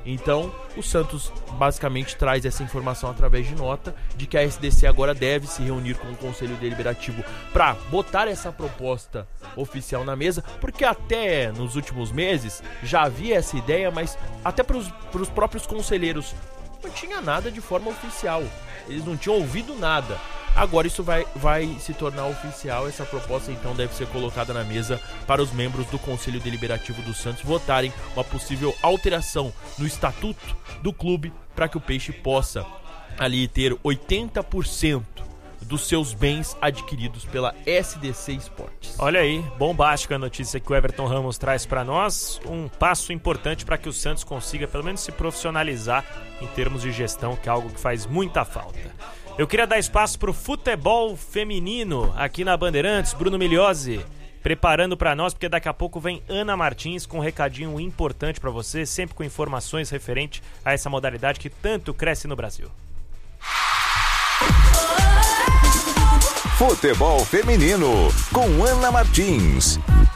Então, o Santos basicamente traz essa informação através de nota de que a SDC agora deve se reunir com o Conselho Deliberativo para botar essa proposta oficial na mesa, porque até nos últimos meses já havia essa ideia, mas até para os próprios conselheiros não tinha nada de forma oficial, eles não tinham ouvido nada. Agora isso vai se tornar oficial, essa proposta então deve ser colocada na mesa para os membros do Conselho Deliberativo do Santos votarem uma possível alteração no estatuto do clube para que o Peixe possa ali ter 80% dos seus bens adquiridos pela SDC Esportes. Olha aí, bombástica a notícia que o Everton Ramos traz para nós, um passo importante para que o Santos consiga pelo menos se profissionalizar em termos de gestão, que é algo que faz muita falta. Eu queria dar espaço para o futebol feminino aqui na Bandeirantes. Bruno Migliozzi preparando para nós, porque daqui a pouco vem Ana Martins com um recadinho importante para você, sempre com informações referente a essa modalidade que tanto cresce no Brasil. Futebol feminino com Ana Martins.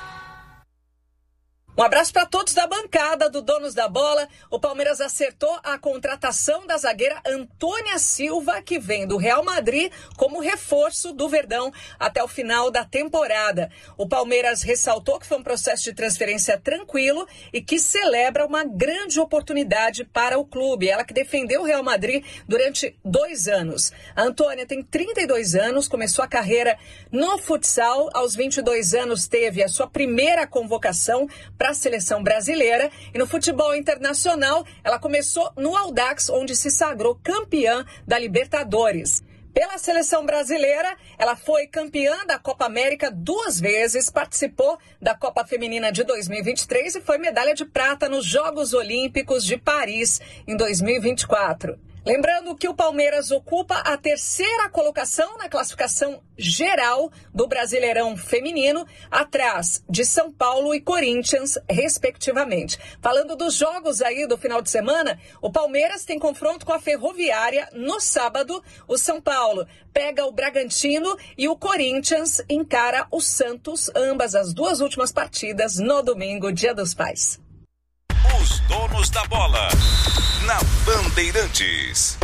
Um abraço para todos da bancada do Donos da Bola. O Palmeiras acertou a contratação da zagueira Antônia Silva, que vem do Real Madrid como reforço do Verdão até o final da temporada. O Palmeiras ressaltou que foi um processo de transferência tranquilo e que celebra uma grande oportunidade para o clube. Ela que defendeu o Real Madrid durante 2 anos. A Antônia tem 32 anos, começou a carreira no futsal. Aos 22 anos teve a sua primeira convocação para a seleção brasileira, e no futebol internacional ela começou no Audax, onde se sagrou campeã da Libertadores. Pela seleção brasileira, ela foi campeã da Copa América 2 vezes, participou da Copa Feminina de 2023 e foi medalha de prata nos Jogos Olímpicos de Paris em 2024. Lembrando que o Palmeiras ocupa a 3ª colocação na classificação geral do Brasileirão Feminino, atrás de São Paulo e Corinthians, respectivamente. Falando dos jogos aí do final de semana, o Palmeiras tem confronto com a Ferroviária no sábado. O São Paulo pega o Bragantino e o Corinthians encara o Santos, ambas as 2 últimas partidas no domingo, Dia dos Pais. Os Donos da Bola, na Bandeirantes.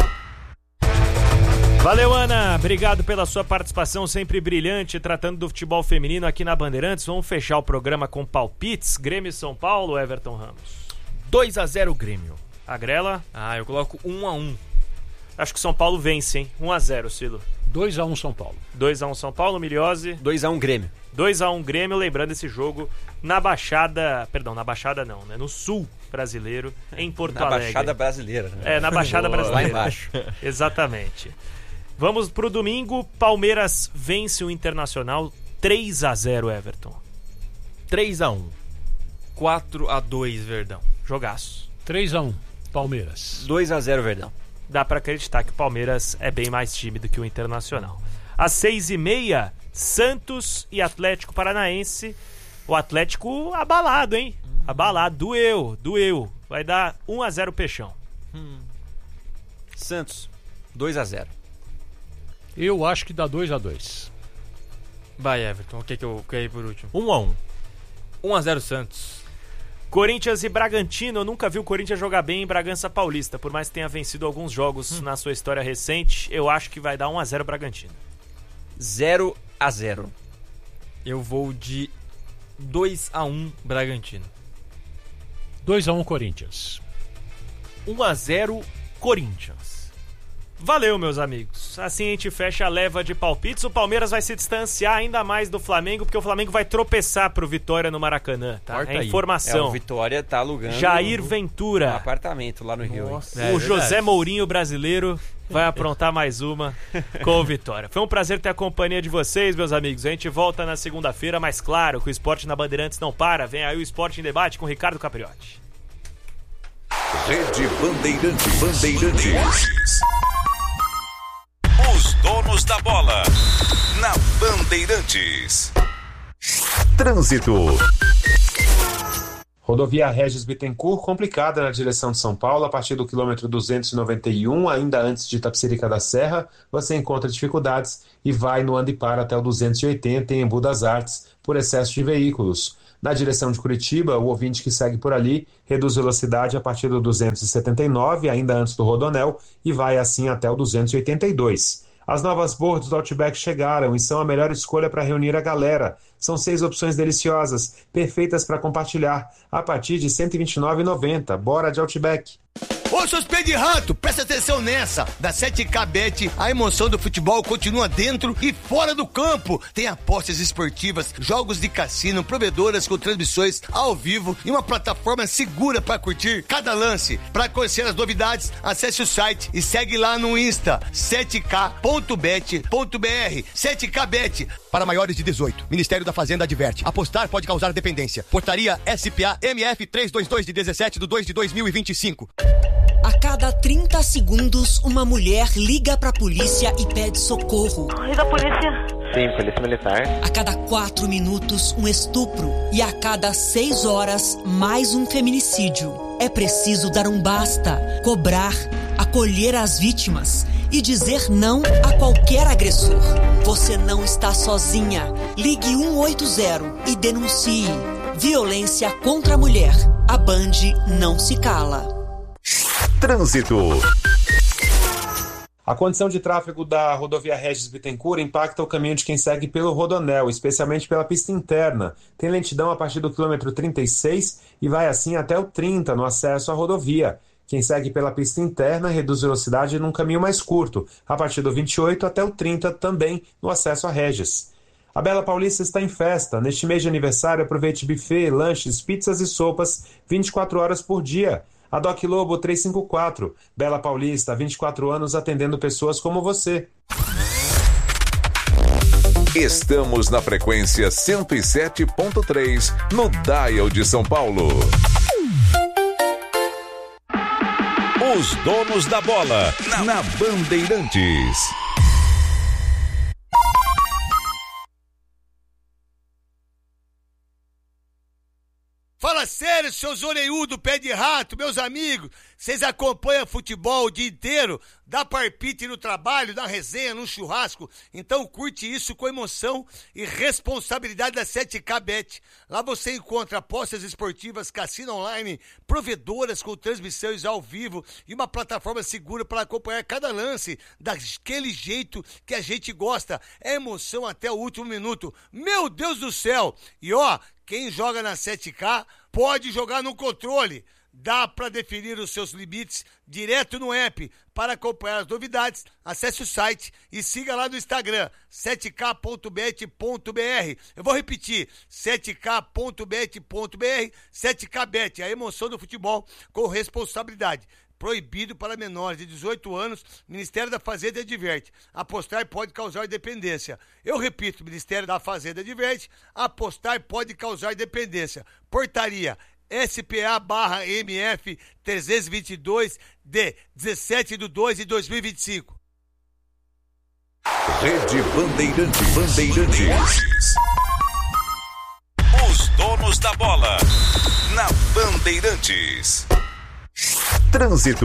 Valeu, Ana. Obrigado pela sua participação, sempre brilhante, tratando do futebol feminino aqui na Bandeirantes. Vamos fechar o programa com palpites. Grêmio e São Paulo, Everton Ramos. 2-0 Grêmio. A Grela? Eu coloco 1-1. Acho que São Paulo vence, hein? 1-0, Silo. 2-1 São Paulo. 2-1 São Paulo, Migliozzi. 2-1 Grêmio. 2-1 Grêmio, lembrando esse jogo na Baixada... Perdão, na Baixada não, né? No Sul brasileiro, em Porto Alegre. Na Baixada Brasileira, né? Na Baixada Brasileira. Lá embaixo. Exatamente. Vamos pro domingo. Palmeiras vence o Internacional 3-0, Everton. 3-1. 4-2 Verdão. Jogaço. 3-1 Palmeiras. 2-0 Verdão. Dá pra acreditar que o Palmeiras é bem mais tímido que o Internacional. Às 6h30, Santos e Atlético Paranaense. O Atlético abalado, hein? Abalado. Doeu. Vai dar 1-0 Peixão. Santos, 2-0. Eu acho que dá 2-2. Vai, Everton. O que eu quero ir por último? 1-1. 1-0 Santos. Corinthians e Bragantino. Eu nunca vi o Corinthians jogar bem em Bragança Paulista, por mais que tenha vencido alguns jogos na sua história recente. Eu acho que vai dar 1-0 Bragantino. 0-0. Eu vou de 2-1 Bragantino. 2-1 Corinthians. 1-0 Corinthians. Valeu, meus amigos. Assim a gente fecha a leva de palpites. O Palmeiras vai se distanciar ainda mais do Flamengo, porque o Flamengo vai tropeçar pro Vitória no Maracanã, tá? Corta É aí. informação. O Vitória tá alugando Jair um Ventura. apartamento lá no Rio. O José Mourinho brasileiro vai aprontar mais uma com o Vitória. Foi um prazer ter a companhia de vocês, meus amigos. A gente volta na segunda-feira, mas claro que o Esporte na Bandeirantes não para. Vem aí o Esporte em Debate com Ricardo Capriotti. Rede Bandeirantes. Os Donos da Bola, na Bandeirantes. Trânsito. Rodovia Regis Bittencourt, complicada na direção de São Paulo, a partir do quilômetro 291, ainda antes de Itapecerica da Serra, você encontra dificuldades e vai no anda e para até o 280 em Embu das Artes, por excesso de veículos. Na direção de Curitiba, o ouvinte que segue por ali reduz velocidade a partir do 279, ainda antes do Rodoanel, e vai assim até o 282. As novas boards do Outback chegaram e são a melhor escolha para reunir a galera. São 6 opções deliciosas, perfeitas para compartilhar, a partir de R$ 129,90. Bora de Outback! Ô, seus pés de rato, presta atenção nessa. Da 7K Bet, a emoção do futebol continua dentro e fora do campo. Tem apostas esportivas, jogos de cassino, provedoras com transmissões ao vivo e uma plataforma segura para curtir cada lance. Para conhecer as novidades, acesse o site e segue lá no Insta, 7k.bet.br. 7K Bet, para maiores de 18. Ministério da Fazenda adverte. Apostar pode causar dependência. Portaria SPA MF 322 de 17/2/2025. A cada 30 segundos, uma mulher liga pra polícia e pede socorro. Liga a polícia. Sim, polícia militar. A cada 4 minutos, um estupro. E a cada 6 horas, mais um feminicídio. É preciso dar um basta, cobrar, acolher as vítimas e dizer não a qualquer agressor. Você não está sozinha. Ligue 180 e denuncie. Violência contra a mulher. A Band não se cala. Trânsito. A condição de tráfego da rodovia Regis Bittencourt impacta o caminho de quem segue pelo Rodoanel, especialmente pela pista interna. Tem lentidão a partir do quilômetro 36 e vai assim até o 30 no acesso à rodovia. Quem segue pela pista interna reduz velocidade num caminho mais curto, a partir do 28 até o 30 também no acesso a Regis. A Bela Paulista está em festa. Neste mês de aniversário, aproveite buffet, lanches, pizzas e sopas 24 horas por dia. A Doc Lobo 354, Bela Paulista, 24 anos atendendo pessoas como você. Estamos na frequência 107.3, no Dial de São Paulo. Os donos da bola, na Bandeirantes. Fala sério, seus orelhudos, pé de rato, meus amigos. Vocês acompanham futebol o dia inteiro? Dá parpite no trabalho, na resenha, no churrasco. Então curte isso com emoção e responsabilidade da 7K Bet. Lá você encontra apostas esportivas, cassino online, provedoras com transmissões ao vivo e uma plataforma segura para acompanhar cada lance daquele jeito que a gente gosta. É emoção até o último minuto. Meu Deus do céu! E ó, quem joga na 7K pode jogar no controle. Dá para definir os seus limites direto no app. Para acompanhar as novidades, acesse o site e siga lá no Instagram, 7k.bet.br. Eu vou repetir, 7k.bet.br, 7kbet, a emoção do futebol com responsabilidade. Proibido para menores de 18 anos, Ministério da Fazenda adverte. Apostar pode causar dependência. Eu repito, Ministério da Fazenda adverte. Apostar pode causar dependência. Portaria SPA/MF 322 de 17/2/2025. Rede Bandeirantes. Os donos da bola, na Bandeirantes. Trânsito.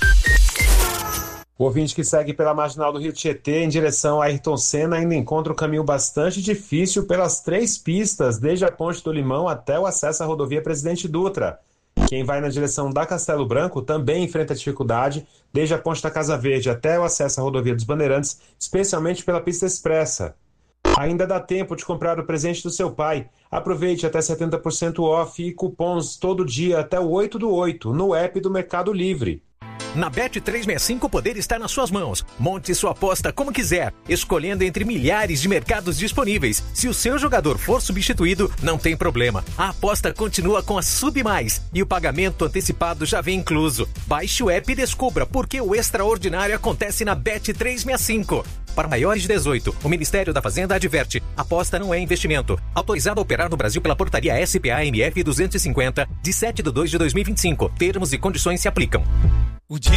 O ouvinte que segue pela marginal do Rio Tietê em direção a Ayrton Senna ainda encontra um caminho bastante difícil pelas 3 pistas, desde a Ponte do Limão até o acesso à rodovia Presidente Dutra. Quem vai na direção da Castelo Branco também enfrenta dificuldade, desde a Ponte da Casa Verde até o acesso à rodovia dos Bandeirantes, especialmente pela pista expressa. Ainda dá tempo de comprar o presente do seu pai. Aproveite até 70% off e cupons todo dia até o 8/8 no app do Mercado Livre. Na Bet365 o poder está nas suas mãos. Monte sua aposta como quiser, escolhendo entre milhares de mercados disponíveis. Se o seu jogador for substituído, não tem problema. A aposta continua com a Sub Mais e o pagamento antecipado já vem incluso. Baixe o app e descubra por que o extraordinário acontece na Bet365. Para maiores de 18, o Ministério da Fazenda adverte. Aposta não é investimento. Autorizado a operar no Brasil pela portaria SPA-MF 250, de 7/2/2025. Termos e condições se aplicam. O dia